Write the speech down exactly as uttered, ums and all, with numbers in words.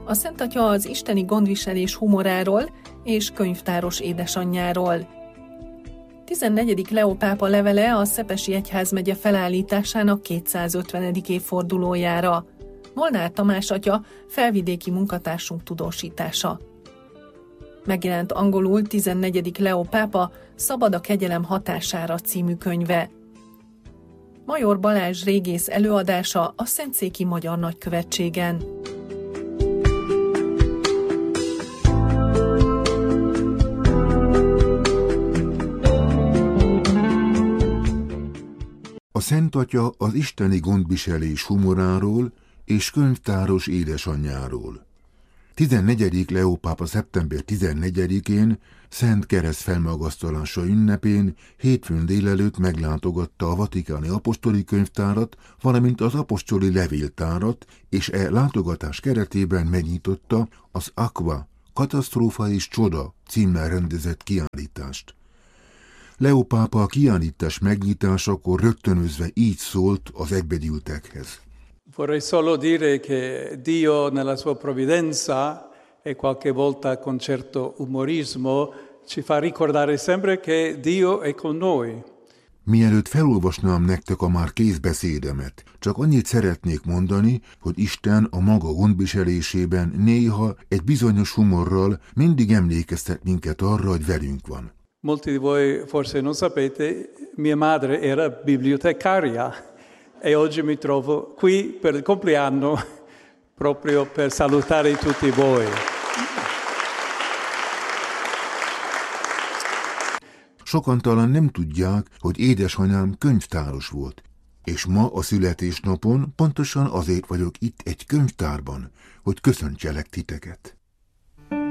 A Szentatya az isteni gondviselés humoráról és könyvtáros édesanyjáról. tizennegyedik Leó pápa levele a Szepesi egyházmegye felállításának kétszázötvenedik évfordulójára. Molnár Tamás atya, felvidéki munkatársunk tudósítása. Megjelent angolul tizennegyedik Leó pápa Szabad a kegyelem hatására című könyve. Major Balázs régész előadása a Szentszéki Magyar Nagykövetségen. A Szentatya az isteni gondviselés humoráról és könyvtáros édesanyjáról. tizennegyedik Leó pápa szeptember tizennegyedikén, Szent Kereszt felmagasztalása ünnepén hétfőn délelőtt meglátogatta a vatikáni apostoli könyvtárat, valamint az apostoli levéltárat, és e látogatás keretében megnyitotta az Aqua, Katasztrófa és Csoda címmel rendezett kiállítást. Leó pápa a kiállítás megnyitásakor rögtönözve így szólt az egybegyűltekhez. Vorrei solo dire che Dio nella sua provvidenza e qualche volta con certo umorismo ci fa ricordare sempre che Dio è con noi. Mielőtt felolvasnám nektek a már kézbeszédemet, csak annyit szeretnék mondani, hogy Isten a maga gondviselésében néha egy bizonyos humorral mindig emlékeztet minket arra, hogy velünk van. Molti di voi forse non sapete, mia madre era bibliotecaria e oggi mi trovo qui per il compleanno proprio per salutare tutti voi. Sokan talán nem tudják, hogy édesanyám könyvtáros volt, és ma a születésnapon pontosan azért vagyok itt egy könyvtárban, hogy köszöntselek titeket.